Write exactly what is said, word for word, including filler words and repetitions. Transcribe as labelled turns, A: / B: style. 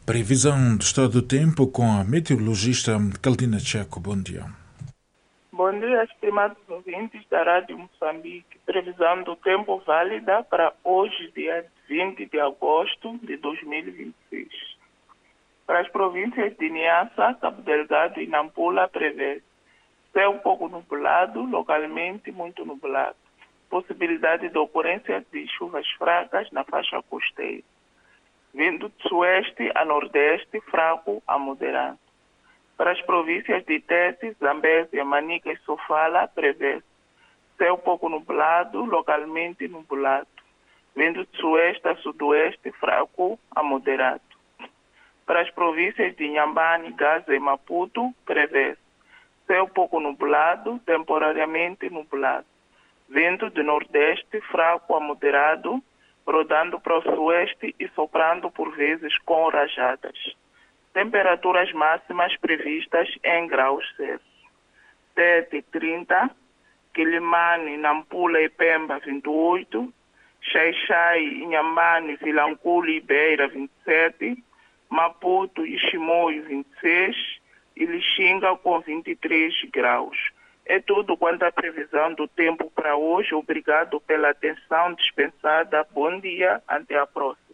A: Previsão do estado do tempo com a meteorologista Caldina Checo. Bom dia.
B: Bom dia, estimados ouvintes da Rádio Moçambique. Previsão do tempo válida para hoje, dia vinte de agosto de dois mil e vinte e seis. Para as províncias de Niassa, Cabo Delgado e Nampula, prevê céu um pouco nublado, localmente muito nublado. Possibilidade de ocorrência de chuvas fracas na faixa costeira. Vento de sueste a nordeste, fraco a moderado. Para as províncias de Tete, Zambésia, Manica e Sofala, prevê céu pouco nublado, localmente nublado. Vento de sueste a sudoeste, fraco a moderado. Para as províncias de Inhambane, Gaza e Maputo, prevê céu pouco nublado, temporariamente nublado. Vento de nordeste, fraco a moderado, rodando para o sueste e soprando por vezes com rajadas. Temperaturas máximas previstas em graus Celsius. Tete, trinta. Quilimane, Nampula e Pemba, vinte e oito. Xai-Xai, Inhambane, Vilanculo e Beira, vinte e sete. Maputo e Chimoio, vinte e seis. E Lixinga com vinte e três graus. É tudo quanto à previsão do tempo para hoje. Obrigado pela atenção dispensada. Bom dia, até a próxima.